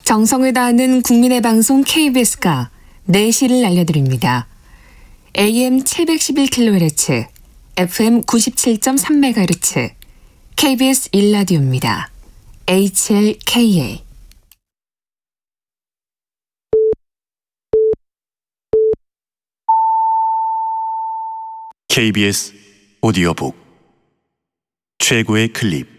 정성을 다하는 국민의 방송 KBS가 4시를 알려드립니다. AM 711kHz, FM 97.3MHz, KBS 1라디오입니다. HLKA. KBS 오디오북 최고의 클립.